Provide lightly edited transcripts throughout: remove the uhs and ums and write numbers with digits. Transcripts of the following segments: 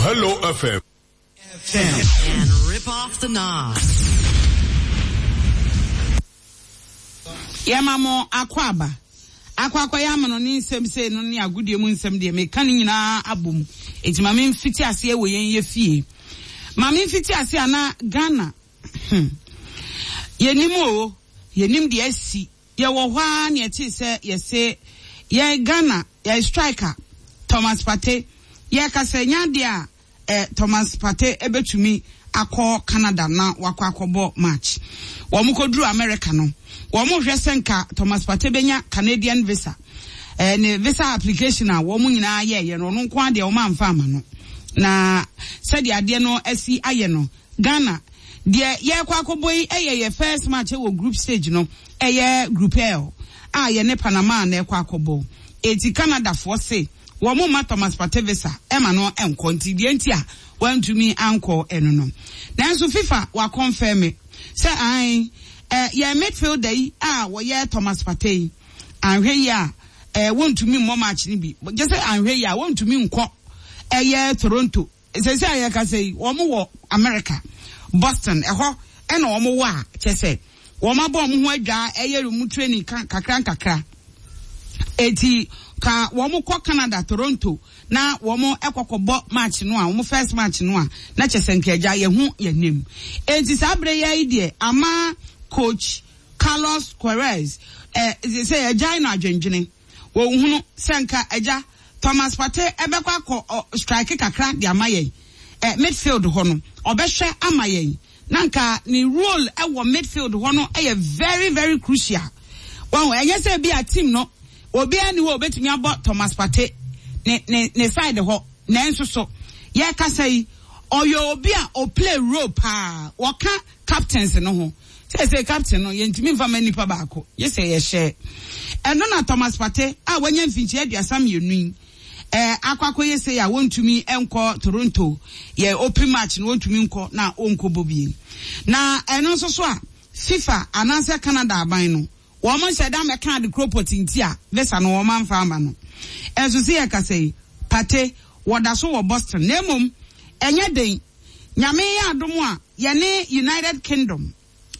Hello FM. And rip off the knob. Yamamo akwaba. Akwa yamano ni nsem se no ni agudie mu nsem de me kan nyina abom. Enti mame mfiti ase we yen ye fie. Mame mfiti ase ana Ghana. Yenimo yenim de asi. Ye wo hwa na ye ti se ye se ye Ghana ye striker Thomas Partey ye kasanya de a Thomas Partey ebetumi akọ Canada na wakọ akọbọ match. Wo mu koduru America no. Wo mu hwesenka Thomas Partey benya Canadian visa. Ne visa application a wo mu nyina ye no nko ade wo ma mfa ama no. Na said ade no asi aye no. Ghana de ye kwa akọbọ yi ye first match wo group stage no. Group L. Ye ne Panama na kwa akọbọ. Eti Canada for say wo mu ma Thomas Partey visa ema no enko nti a want to me anko eno no. Nanso FIFA wa confirm me. Say ye midfielder yi wo ye Thomas Partey. Anhwe ya want to me more match ni bi. Just say anhwe ya want to me nko Toronto. Say ye ka say wo mu wo America. Boston eho ena wo mu wa che say wo ma bo mu ho adwa room training kakra. Eti ka wo mu kọ Canada Toronto na wo mu ekokọbọ match no a wo mu first match no a na chesenkeja ye hu ye nim enti sabre ya ide ama coach Carlos Queiroz say eja na adwenjene wo hunu senka eja Thomas Partey ebekọ akọ strike kakra de amaye midfield ho no obehwe amaye nanka ni role ewo midfield ho no very very crucial wo enye say be a team no obi ani wo betumi abo Thomas Partey ne side ho na enso so ye ka say oyo obi a o play role pa wo ka captains no ho say captain no ye ntimi mfa mani pa baako ye say ye share eno na Thomas Partey a wanya mfinchi aduasa mienu akwakọ ye say ya wontumi enko Toronto ye open match no wontumi nko na onko bobie na eno so so a FIFA ananse Canada aban no woman said I'm a kind of cropot in tia, vesa no woman farmer no. As you see, I can say, Partey, what that's all Boston, Nemum, and yet day, Yamea Domoa, Yane United Kingdom,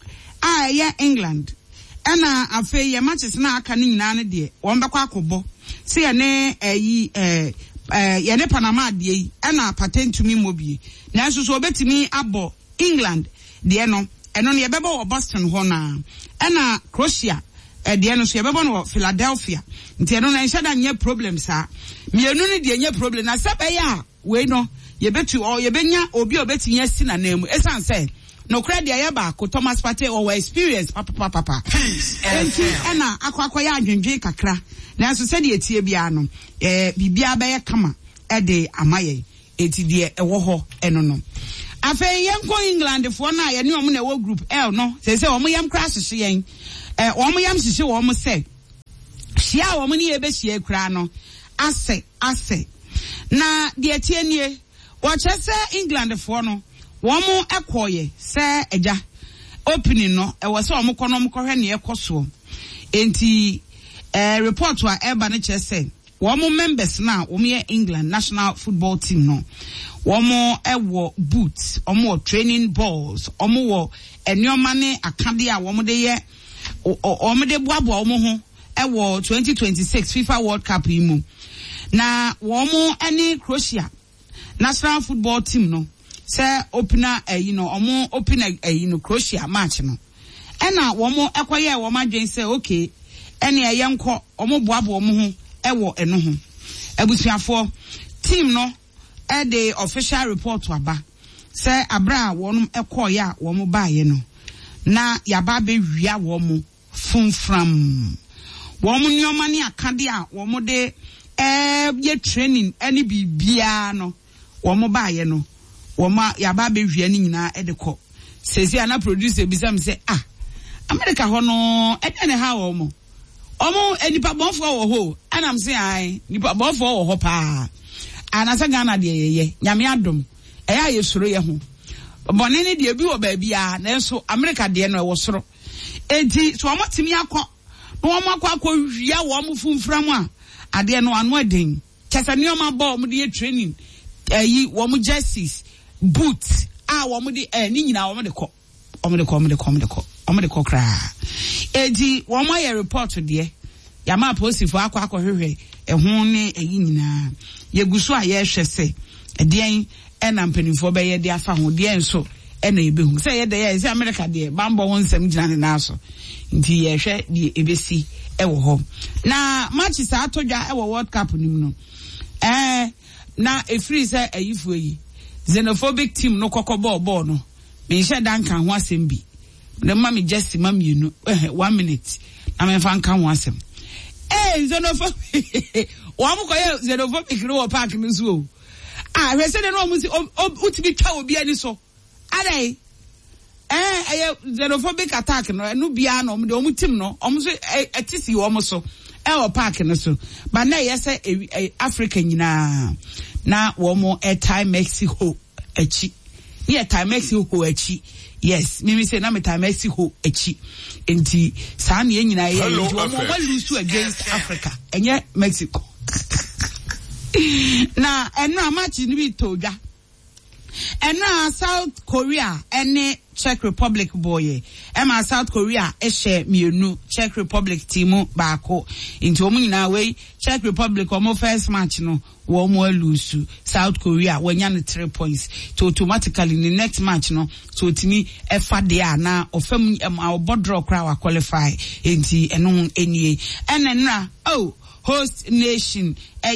England, and I feel your matches now canning none dear, one baquacobo, see a ne Yane Panama de, and I patent to me mobi. Now so bet me abo England, the no, and only a bebo or Boston hona, and Croatia. The end of Shababon Philadelphia. Ntiano na nshada nye problem sa. Mienu ni de nye problem na sebe ya we no ye betu or ye benya obi obeti nye si na name. Esan say no credit ya ba ko Thomas Partey or experience papa. Enti ena akwa ya adwendwe kakra. Na so se de etie bia no bibia ba ye kama e de amaye. Eti de ewo ho eno no. Afa yenko England fo na ye ne omo na wo group L no. Se omo yam crash hye yen. Omo yam sisi omo say hia omo ni ebe hia kura no ase na de atienie wo chese England fo no womo ekoye se eja opening no e wo se omo kono omo kohwe ne ekoso enti report wa eba ne chese womo members na womo ye England national football team no womo ewo boots omo training balls omo wo enioma ne akade a womo de ye omede boabo omo ho ewo 2026 FIFA World Cup imu na womo any Croatia national football team no say opener omo open Croatia match no ena womo ekoye womo adwen say okay ene yenko omo boabo omo ho ewo eno ho abusuafo team no the official report waba say abra wonum ekoye a womo baaye no na yaba be wia womo funfram womo nyoma ne akade a womo de ye training any bibia no womo baaye no woma yaba be wia ni nyina edekọ sezi ana producer bizam say America ho no ene ha womo enipa bonfo wo ho anam say ai nipa bonfo wo ho pa anasa Ghana de yeye nyame adom eya yesoro ye ho bone ne de bi wo ba bia na so America de no wo soro enti so omotimi akọ no akọ wia wo mo funfram a ade no ano aden chesa nioma ba mo de training womu jerseys, boots, womu di ni nyina womu de ko. Omo de ko kra. Edi womu ye report de. Ya ma post for akwa hwehwe ehun ne eyi nyina. Ye guso a ye hwese. Edien ena mpanimfo be ye de afa ho de enso ena ebehu. Say ye de ye say America de bambo won sam gina ne naso. Nti ye hwe de ebesi ewo ho. Na matches atodwa ewo World Cup nim no. Na efiri say ayifu yi. Xenophobic team no kokoball ball no. Me she dan kan ho asem bi. The mommy just mami no 1 minute. Na me fan kan ho asem. Xenophobic. Wa mo koye xenophobic no park no so. We say no mo si utibi twa obi ani so. Adai. Xenophobic attack no bia no mo team no. Omo so etisi omo so. Park no so. But na yes Africa nyina. Na womo time Mexico echi. Yeah, time Mexico echi. Yes, me say na me time Mexico echi. Enti sa na nyina ye womo lose against Africa. Enye Mexico. Na enra match ni bi toja. Enra South Korea ene Czech Republic boy. Emma South Korea share mienu Czech Republic team baako. Into omu nyina we Czech Republic omo first match no wo mo lose South Korea wanya no 3 points. To automatically in the next match no so timi efa de na ofam obodro kra wa qualify enti eno enie. Enenra host nation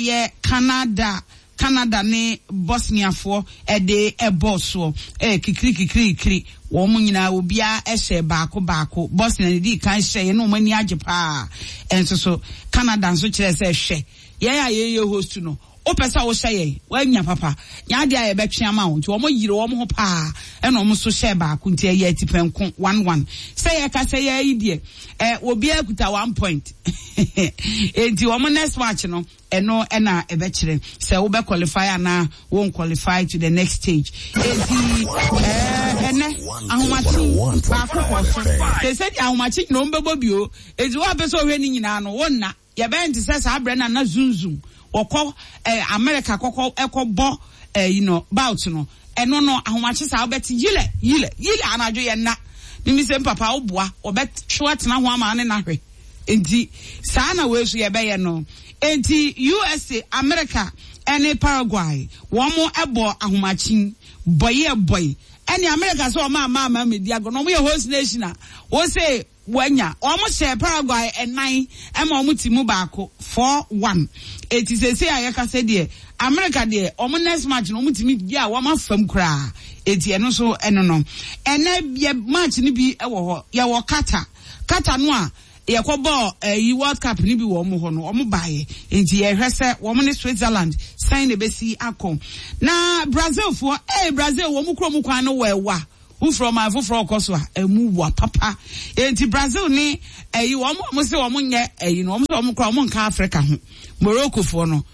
Canada ne Bosnia for de eboso kikiri wo mu nyina obia ehye baako Bosnia di kan hye no mani age pa enso so Canada nso kire se hye ye host no o pesa wo hye wanya papa nya de aye betwe ama wo nti wo yire wo ho pa eno wo so hye baako nti ye tipenko 1-1 say ye ka say ye idie obi akuta 1 point enti wo next match no eno ena ebekire say wo be qualify na won qualify to the next stage enti ene ahomachi baako they said ahomachi no mbebo bio enti wo abeso hwe ni nyina no wonna ye be nti say sa abre na zunzum woko America koko ekobo bout no eno no ahomachi sa obeti yile anajo ye na nimi se papa oboa obet short na ho ama ne na hwe enti sa na we so ye be ye no enti USA America ene Paraguay wo mo ebo ahomachi boy ene America so ma media go no mo ye host nation a wo say wanya almost share Paraguay and 9 ema omutimu baako 4-1 eti sese ayeka se de America de omo next match no omutimi dia wa mafam kra eti eno so eno no ene bia match ni bi ewo ho ye wo kata no a ye kobo yi World Cup ni bi wo mo ho no omo baaye enti ye hwese wo mo ne Switzerland sign e besi akọ na Brazil for Brazil wo mo kro mo kwan no wewa who from my for koso emu wa papa enti Brazil ni wo mo se wo mo nye no mo kra mo nka Africa ho Morocco for no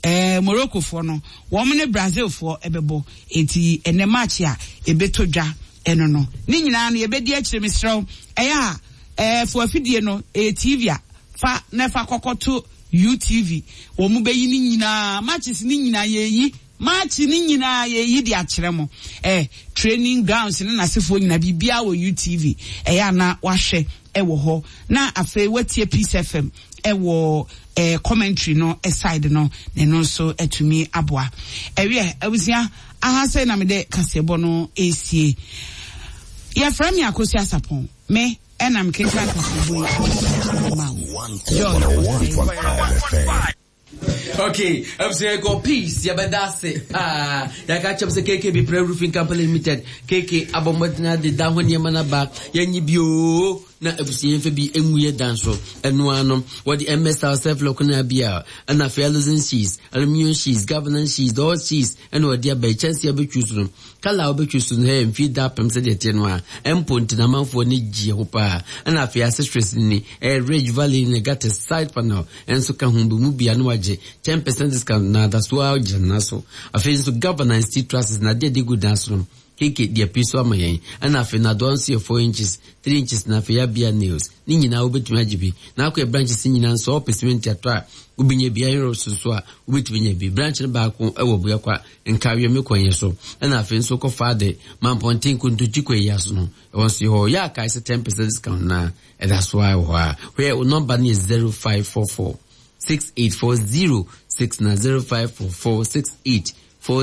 wo mo ne Brazil for ebebo enti ene match a ebetodwa eno no ni nyina no ebedi akire misrew for afidie no TV a fa nefa kokoto UTV wo mo beyi ni nyina matches ni nyina yeyi match ni nyina ye di akire mo training grounds ni nasefo nyina bibia wo UTV na wahwe wo ho na afa watie Peace FM wo commentary no side no ne no so atumi aboa ewe abusia ahase na me de kasebo no esie ya from ya kosi asapon me enam kenka kasebo Okay, I'm saying go peace, ya badase. Ya catch up the KKB Pre-Roofing Company Limited. KK Abomodina de Dahon Yamanaba, Yanyi Bio, na ebusi bi emuye danso eno anom what the MS ourselves lokuna bia and na losing cheese aluminium cheese governance cheese all cheese and what dia by chance ya bechusu kala obechusu he feed up am said the no a emponti na manfo ni gie hopa and na fia stress ni Ridge Valley ni got a side panel and so ka humbu mu bia no age 10% discount na that's why jana so afi so governance tea trusts na de good danso keke dia piso amayen ana afi na don see 4 inches 3 inches na afi ya bia nails ni nyina obetumi agibi na akwa branches nyina nso opesiment ato a ubinye bia yero so a ubetumi nya bi branch na ba ko ewo bua kwa nkawe me kwanye so ana afi nso ko fade mampontin kuntuchi kwayaso no wonsi ho ya kai se 10% discount na that's why where number is 0544 6840 690544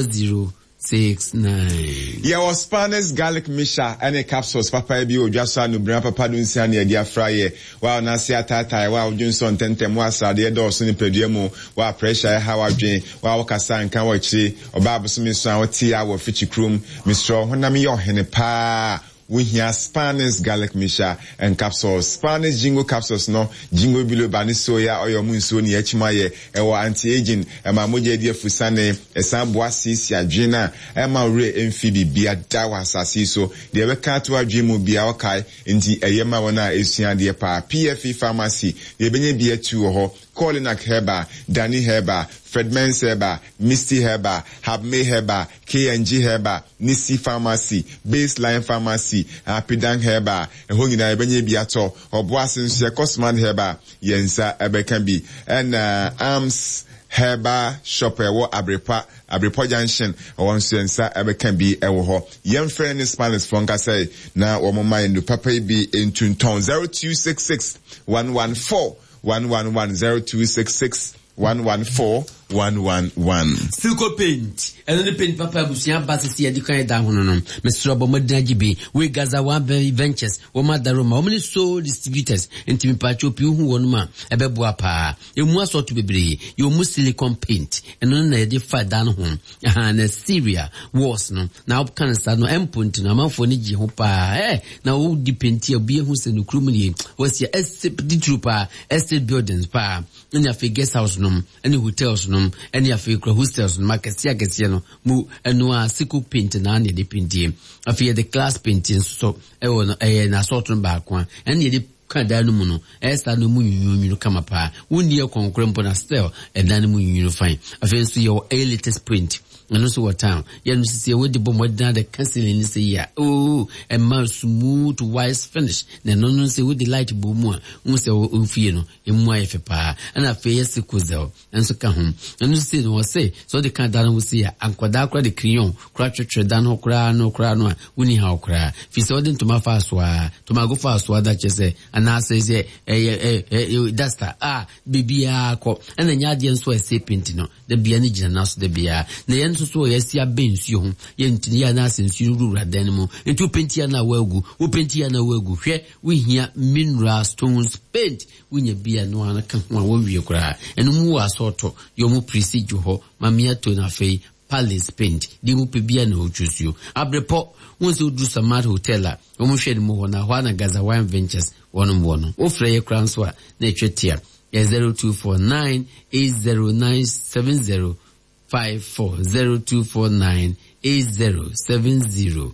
684069. Yeah, was Spanish garlic misha any capsules papa bi odwasa no bra papa do nsia na dia fraye wa na sia tata wa Johnson tentem wa sade do so ni pedua mu wa pressure ha wa dwen wa wakasa nkan wa chi oba abosumi so a woti a wo fichi krum mistro honam ye ohene pa. We hear Spanish garlic misha and capsules. Spanish jingo capsules no jingo bilo bani soya oyo munso ni echimaye ewa anti-aging ema moje die fusane esamboa sisi adwena ema re emfibi bia dawa sasi so de we ka to adwemu bia okai nti eyema wona esua de pa PFE pharmacy de benye bia tu ho Colinac Herba, Danny Herba, Fredmans Herba, Misty Herba, Habme Herba, KNG Herba, Nisi Pharmacy, Baseline Pharmacy, Apidang Herba, Hongina Ebenye Biato, or Boasin Cosman Herba, Yensa Ebekambi, and Arms Herba Shopper, what Abrepa Junction, or one sensa Ebekambi, Ewoho. Young friend in Spanish Fonka say, now, or my in the Papa be in Tune Town 0266 114 111 0266 114 111. Silco paint. And the paint papa busia basisi ya dikanye da hono no. Mr. Obomodina Jibi, we Gaza one ventures, o madaroma, o many so distributors, and Timmy Pacho Piu wonma, ebebua pa. You must sort to be brave, you must silicon paint, and on a different down home. And Syria was no. Now can start no empunt, no man for Niji hopa, now all depend here be who's in the crummy, was your estate trooper, estate buildings pa, and your guest house no, and hotels no. Any of your hostels markets no mu enua siku paint na ne de painting afia the class painting so na sort back one and ye kada no mu no esta no mu yunyu kama pa woni e konkrempo na still e dan mu yunyu fine afia so your latest print and also what town ya no see we de bomodina the canceling ni say ya a man smooth wise finish na no say we the light bomu a un say o fie no emu ayefe pa and afia sikuzel and so ka hom and say no say so the can dan we see ya ankwada kra the crayon kra twetwe dan ho kra no woni ha kra fi so den to ma fa so a to ma go fa so that say and I say dasta bibia ko and nya de nso say paint no the bia ni gina so the bia na yen so yes ya bensuo ho yentini ya na asensuo rura dan mu nti openti ya na wagu openti ya na wagu hwe we hia mineral stones paint wunya bia no ana ka ho a wawie kura enu mu asoto yo mu procedure ho mamia to na fei palace paint di mu pe bia na ochusuo abrepo wonse odu Samad Hotel a omu hwe mu ho na ho na Gaza Wine Ventures wono ofre ye kran so a na etwetia 0249 80970 540249 807054.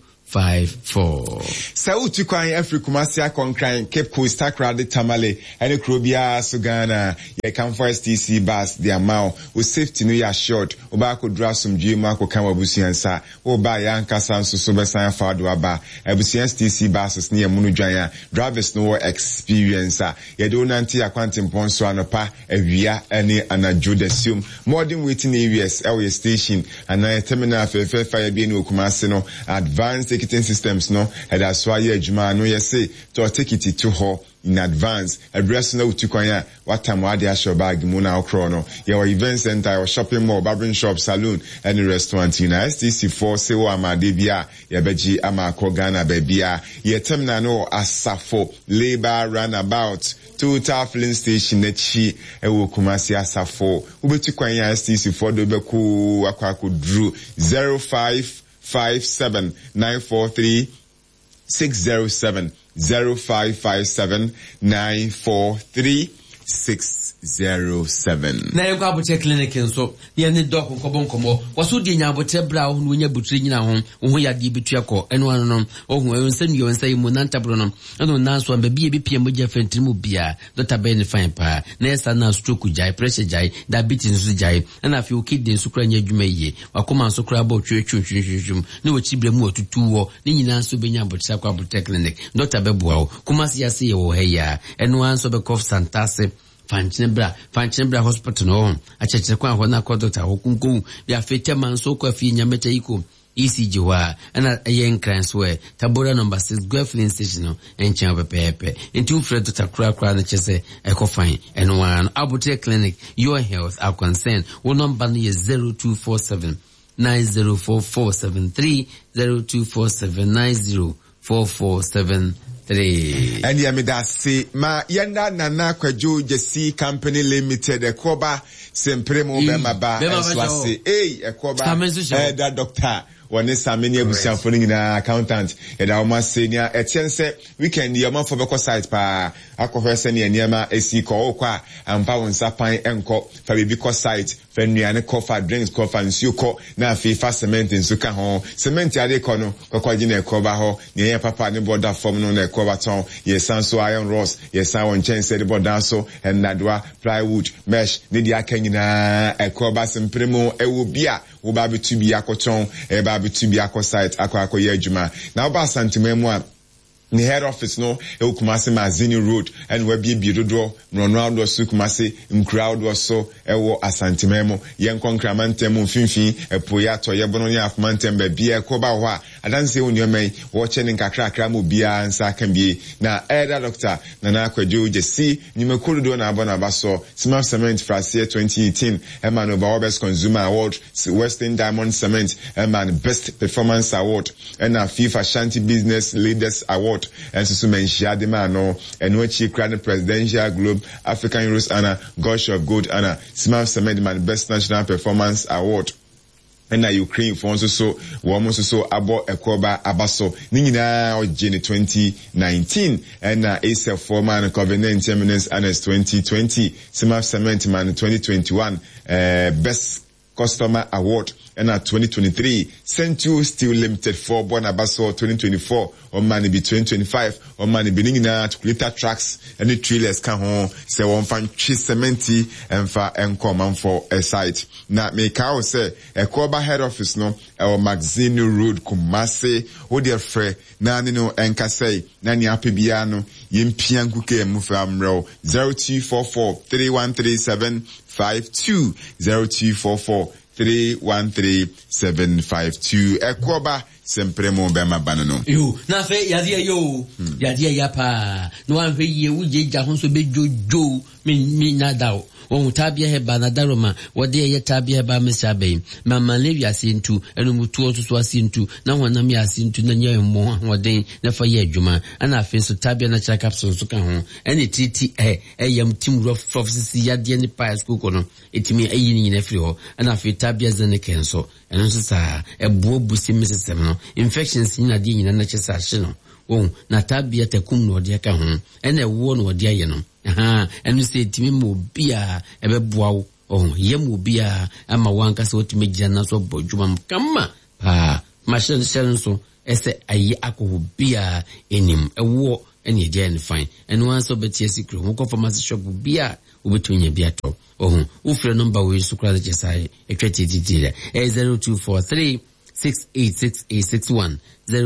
Sauti kwa Afrikumasi Akonkran Cape Coast Takrade Tamale any Krobia Sugana ye come for STC bus the amount with safety no ya short oba ko dra some dwuma ko kan wabusiansa oba ya nkasa nso so besan fado aba abusian STC buses ne munu dwan drivers no experience ye do nanti akwantim ponso anopa awia ene anajo desium modern waiting areas our station and terminal fire bi no Kumasi no advanced ticketing systems no and that's why adwuma no ye say to take it to her in advance address no to kwanya what time wa dey show bag mu na okro no your event center your shopping mall barbering shop saloon and restaurant in STC4 say wa amade bia ye beji amako Ghana bebia ye terminal no asafo labor runabout total filling station echi ewo Kumasi asafo ubetu kwanya STC4 do beku akwako drew 0557 943 607 0557 943 607. Na yɛkɔ abotre clinic nso ne ne doc nkɔbɔ waso di nya abotre bra ho no nya butre nyina ho ho yade bitua kɔ ɛno ano no ohu ɛnsa nua ɛnsa yi mu nantabro no ɛno nanso ba bia bipia mogya fentiri mu bia doctor bɛn fine pa na yɛsa na stroke jai pressure jai diabetes nso jai na afi o kidney nso kra nya adwuma yie wakoma nso kra ba twetwetwetwetwum ne wɔkyi bra mu otutu wɔ ne nyina nso benya abotre akɔ abotre clinic doctor bɛboa wo kuma se yase yɛ wɔ ha ya ɛno anso bɛkɔ santase Fanchinebra hospital no achechekwa kwa hona kwa doctor hokunku bia fete manso kwa fi nyameta iko ECG wa ana yen kranswe tabora number 6 Gweflin station no enchen opepepe into Fred Dr. Kra na chese eko fine eno one Abutre clinic your health are concerned wo number no 0247 904473 0247 904473. And yamida say ma yanda nana kwajo jesi company limited ekoba sempremo bema ba eswase ekoba da doctor wone sameni abusiafo nyina accountant yeda oma senior etiense weekend yoma for beko site pa akofo se ne niema esi ko okwa ampa wonsa pan enko fa bibi ko site fa nuane ko fa drinks ko fa nsuo ko na fa cement nso ka ho cement ade ko no kokwaji na ekoba ho ne ye papa ne border form no na ekoba ton ye sanso iron rods ye san won chense de border so enadwa plywood mesh ne dia kanyina ekoba sempremo ewo bia wo ba betu bi akoton to be a site akwa ye adwuma na oba santimemu a the head office no Kumasi Mazini Road and we be dodo Ronaldo su Kumasi crowd was so ewo asantimemo yen konkramantem mfinfin epoya to ye bono ya afmantem be bia koba hwa adanse onyo mai watching nkakra mu bia nsa kan bi na elder doctor Nana Akwadwo Jesi nyimekuru do na abona baso Smart Cement Frasie 2018 Emmanuel Bawobes Consumer Award Western Diamond Cement and Best Performance Award and FIFA Shanty Business Leaders Award and so mention the man no and when she crowned Presidential Globe African Heroes Anna Gush of Gold Anna Smart Cement Man Best National Performance Award and na Ukraine for so abo ekoba abaso ni nyina ogene 2019 and na ASF former Covenant Eminence Annex 2020 Smart Cement Man 2021 Best Customer Award and at 2023 Central Steel Limited for Bonabaso 2024 on money be 2025 on money beginning na to tracks and the trailers can home say one fan cementi and for come for a site na make out say a Koba head office no or Maxine Road Kumase o dear friend na no enka say nani apibiano yimpian kuke mufamro 0244 313752 0244 313752 Ekoba sempremo bema banano yo na fe yadia yo yadia yapa no an fe ye wuje ja ho so bejojo mi na dawo on tabia he ba na daroma wode ye tabia ba mesabe mama lewi asintu enu mutu osusu asintu na honam ya asintu na nya mo hoden na fa ye adwuma ana afi so tabia na chaka capsule so ka ho ene titi yam team rough office yade ni pa school ko no etimi ayi ni na firi ho ana afi tabia zane kenso enu so sa ebo busi mesesem no infections ni na de nyina na chesa hye no na tabia takum no de ka ho ene wo no de aye no enu se etimi mo bia ebeboa wo yem bia ama wanka se otimi gina na so bodwuma kama machine shell so ese ayi akoho bia enim ewo ene de en fine enu anso betie secret ho ko pharmacy shop bia obetunya bia to ufre number we so kra de sai etweti didi 0243 686861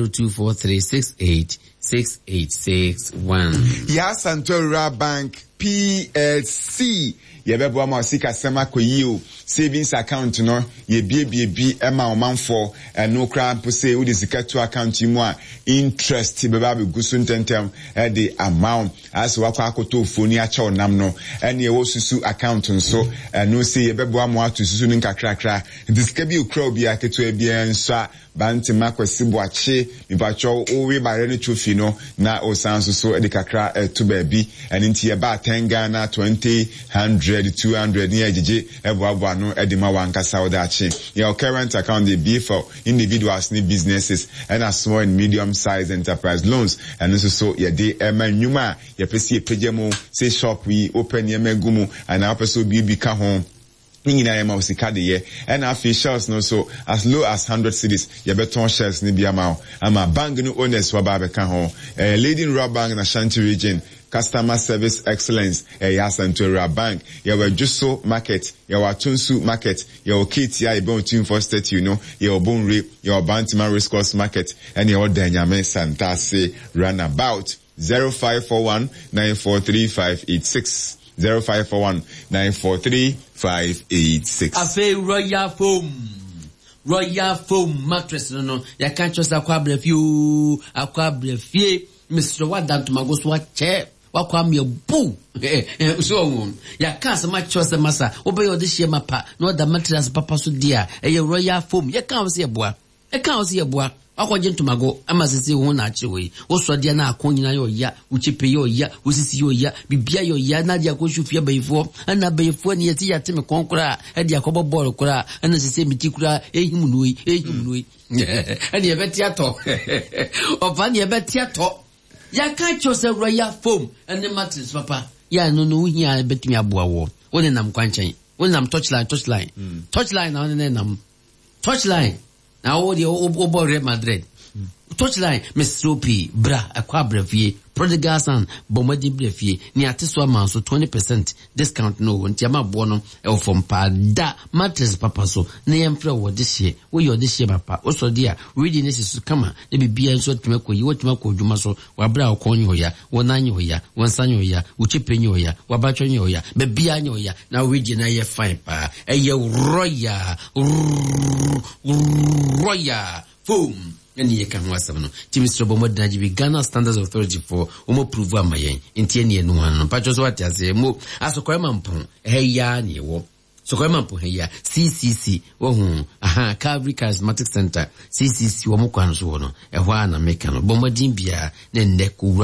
0243686861 Ya Santora Bank PLC yebebo ama sika sema koyio savings account no ye bie ema omanfo no kra pose udi sika to account mu a interest beba be gusu ntentem the amount as wakwa akoto foni a cha onam no ene wo susu account nso no say yebebo ama atu susu nkakrakra disika bi okra obi aketo ebia nso banti makwesi boache mipacho owe bare ne chofi no na osanso so edikakra to baabi ene nti ye ba 10 Ghana, 20, 100, 200, near Gigi, Ebuabwa, no, Edima Wanka Saudachi. Your current account, they be for individuals, need businesses, and a small and medium sized enterprise loans. And this is so, yeah, they, Numa, your PC, Pejamo, say shop, we open your Megumu, and our person be home. Nina yema usika de ye and afi shares no so as low as 100 cedis ye beton shares ni biama ama bank no owners wa ba be ka ho leading rural bank na Ashanti region customer service excellence Central Bank ye were Juso market ye were Tunsu market ye were Kitia ye bon team for state you know ye were Bon Rape ye were Bantima Race Course market and ye were Danyame Santase runabout 0541-943-586 0541-943-586. Afe Royal Foam mattress no ya can't just aqua few Mr. Wadan to Magos what chair wakwa me boo so ya can't much trust the massa obey your this year mapa no the mattress papa so dear a Royal Foam ya can't see a boy akwaje ntomago amasisi ho na achewe osode na akonyina yo ya uchipe yo ya usisi yo ya bibia yo ya na dia kohwufia bayifo ana bayifo ne yeti yateme konkora e dia kobo ball kora ana sisi miti kura ehimnoi ani ebeti ato ofa ni ebeti ato ya ka chose Royal Foam and the mattress papa ya no hia betumi aboa wo woni nam kwanchan woni nam touchline na woni nam touchline now all the over Real Madrid. Touchline, Miss Soapy, bra, aqua brevie, prodigal son, bomadi brevie, ni atiswa man so 20% discount no, ntiama bono, from pada, mattress papa so, ne emfra wo this year, we your this year papa, also dear, reading this is kama, ne be and so to make you what mako jumaso, wabra konyo ya, wananyo ya, wansanyo ya, uchipenyo ya, wabachonyo ya, bebianyo ya, now reading na ye fine pa, Royal Foam. And ye can was no. Timistro Bomodnaji Ghana Standards Authority for Omo Prove Mayen, in Tieni no one, Patros what as a mo, as a Quamampon, hey ya, ni wo. So Quamampon, hey ya, CCC, aha, Calvary Charismatic Center, CCC, Womokwan Sono, a Wana Mekano, Bomodimbia, then Neku.